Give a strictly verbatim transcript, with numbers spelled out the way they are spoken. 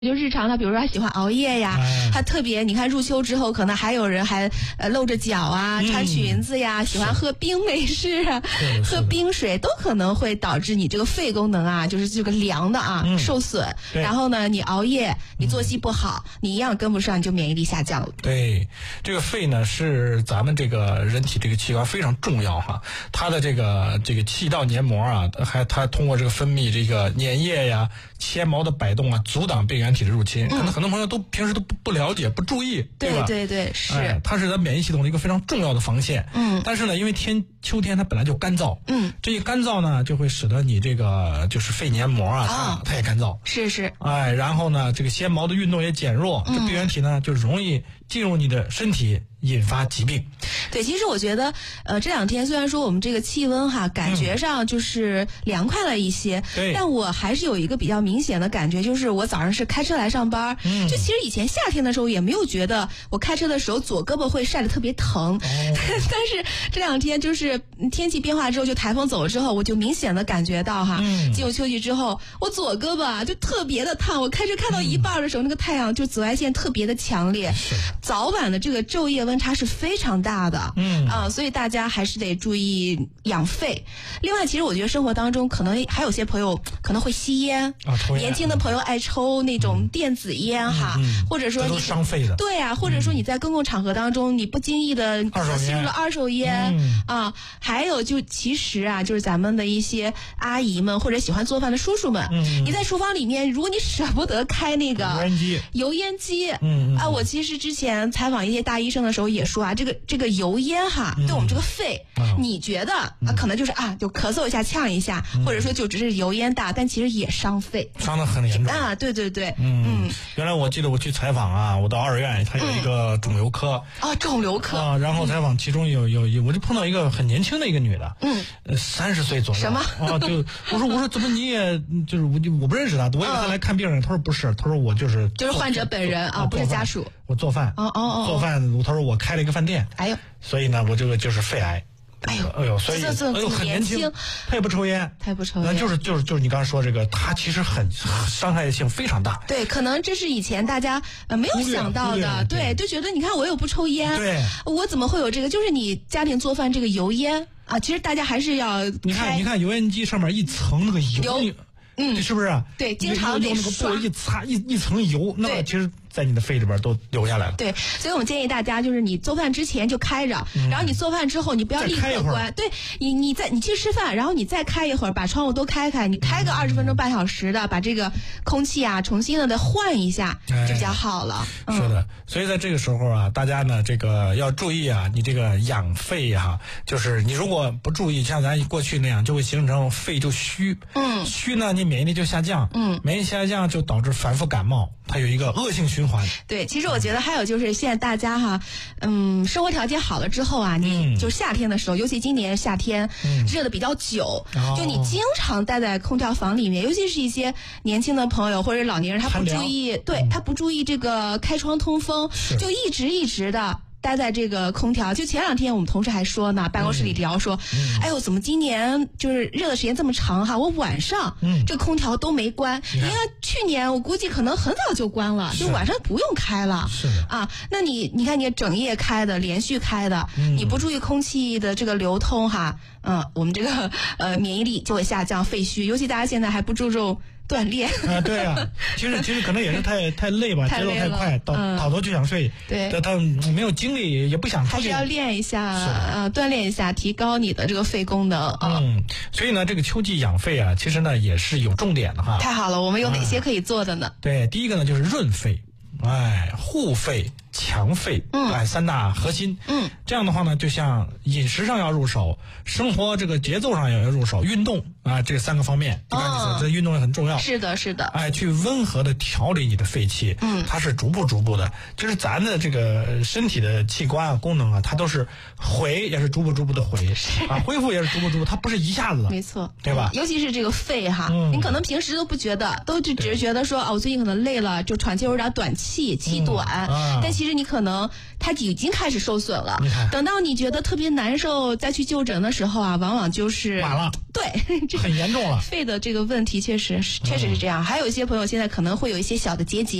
就日常的，比如说他喜欢熬夜呀，哎、他特别你看入秋之后，可能还有人还呃露着脚啊，嗯、穿裙子呀，喜欢喝冰美式啊，喝冰水，都可能会导致你这个肺功能啊，就是这个凉的啊、嗯、受损。然后呢，你熬夜，你作息不好，嗯、你一样跟不上，你就免疫力下降了。 对，这个肺呢是咱们这个人体这个器官非常重要哈，它的这个这个气道黏膜啊，还它通过这个分泌这个粘液呀、纤毛的摆动啊，阻挡病原体的入侵。可能很多朋友都平时都不不了解、不注意，对吧？ 对对对，是。 哎，它是咱免疫系统的一个非常重要的防线。嗯。但是呢，因为天秋天它本来就干燥，嗯，这一干燥呢，就会使得你这个就是肺黏膜啊，它它也干燥。 是是。 哎，然后呢，这个纤毛的运动也减弱，这病原体呢就容易进入你的身体，引发疾病。 对，其实我觉得，呃，这两天虽然说我们这个气温哈，感觉上就是凉快了一些， 对、嗯， 但我还是有一个比较明显的感觉，就是我早上是开车来上班，嗯，就其实以前夏天的时候也没有觉得我开车的时候左胳膊会晒得特别疼，哦、但是这两天就是天气变化之后，就台风走了之后，我就明显的感觉到哈，嗯，进入秋季之后，我左胳膊啊就特别的烫，我开车开到一半的时候，嗯、那个太阳就紫外线特别的强烈，早晚的这个昼夜温差是非常大的。嗯啊、呃，所以大家还是得注意养肺。另外，其实我觉得生活当中可能还有些朋友可能会吸烟， 啊、抽烟年轻的朋友爱抽那种电子烟哈，嗯嗯、或者说你伤肺的， 对啊，或者说你在公共场合当中、嗯、你不经意的吸入了二手烟、嗯、啊，还有就其实啊，就是咱们的一些阿姨们或者喜欢做饭的叔叔们，嗯、你在厨房里面，如果你舍不得开那个油烟机， 油烟机， 嗯啊，我其实之前采访一些大医生的时候也说啊，这个这个油烟哈，对我们这个肺，嗯、你觉得啊，可能就是啊，就咳嗽一下、呛一下，嗯、或者说就只是油烟大，但其实也伤肺， 伤得很严重啊！对对对， 嗯嗯。原来我记得我去采访啊，我到二院，它有一个肿瘤科、 嗯、啊，肿瘤科啊，然后采访其中有有有，我就碰到一个很年轻的一个女的，嗯，三十岁左右， 什么啊？就我说我说怎么你也就是我就我不认识她，我以为她来看病人，她说不是，她说我就是就是患者本人啊，不是家属， 我做饭， 哦哦哦， 做饭，她说我开了一个饭店， 哎呦， 所以呢，我这个就是肺癌。 哎呦， 哎呦，所以这哎呦很年轻，他也不抽烟， 他也不抽烟， 那就是就是就是你刚才说这个，他其实很伤害性非常大。 对，可能这是以前大家呃没有想到的，对，就觉得你看我又不抽烟， 对， 我怎么会有这个？就是你家庭做饭这个油烟啊，其实大家还是要你看你看油烟机上面一层那个油， 油嗯， 是不是啊？ 对，经常用那个布一擦一一层油，那么其实。在你的肺里边都留下来了。 对，所以我们建议大家，就是你做饭之前就开着，嗯、然后你做饭之后你不要立刻关。对，你你在你去吃饭，然后你再开一会儿，把窗户都开开，你开个二十分钟、半小时的，把这个空气啊重新的再换一下，哎、就比较好了。 嗯、是的，所以在这个时候啊，大家呢这个要注意啊，你这个养肺啊，就是你如果不注意，像咱过去那样，就会形成肺就虚。嗯，虚呢，你免疫力就下降。嗯，免疫力下降就导致反复感冒，它有一个恶性循环。 对，其实我觉得还有就是现在大家哈，嗯，生活条件好了之后啊，你就夏天的时候，嗯、尤其今年夏天、嗯、热的比较久，哦、就你经常待在空调房里面，尤其是一些年轻的朋友或者老年人，他不注意，对、嗯、他不注意这个开窗通风，就一直一直的。待在这个空调，就前两天我们同事还说呢，办公室里聊说，嗯、哎呦，怎么今年就是热的时间这么长哈？我晚上、嗯、这空调都没关。你看去年我估计可能很早就关了，就晚上不用开了。 是的啊，那你你看你整夜开的，连续开的，嗯、你不注意空气的这个流通哈，嗯，我们这个呃免疫力就会下降，肺虚。尤其大家现在还不注重锻炼啊，对啊，其实其实可能也是太太累吧，节奏太快，倒倒头就想睡， 对， 他他没有精力，也不想出去， 还是要练一下，呃，锻炼一下，提高你的这个肺功能。 嗯，所以呢，这个秋季养肺啊，其实呢也是有重点的哈。 太好了，我们有哪些可以做的呢？ 啊、对，第一个呢就是润肺，哎，护肺。强肺，嗯，哎，三大核心，嗯，这样的话呢，就像饮食上要入手，生活这个节奏上也要入手，运动啊，这三个方面，就刚才说，这运动也很重要。 是的，是的， 哎，去温和的调理你的肺气，嗯，它是逐步逐步的，就是咱的这个身体的器官啊、功能啊，它都是回也是逐步逐步的回啊，恢复也是逐步逐步，它不是一下子的， 没错， 对吧？ 尤其是这个肺哈，嗯、你可能平时都不觉得，都只只是觉得说啊，我最近可能累了，就喘气有点短气，气短，嗯啊、但其其实你可能它已经开始受损了。等到你觉得特别难受再去就诊的时候啊，往往就是晚了。 对， 很严重了。 肺的这个问题确实确实是这样。嗯、还有一些朋友现在可能会有一些小的结节。